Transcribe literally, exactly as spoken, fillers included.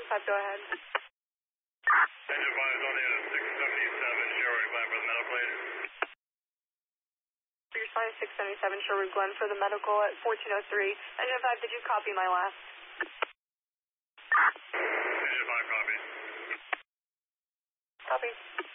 five, go ahead. Engine five is on the end of six seventy-seven, Sherwood Glen for the medical aid. You're flying six seventy-seven, Sherwood Glen for the medical at fourteen oh three. Engine five, did you copy my last? Engine five, copy. Copy.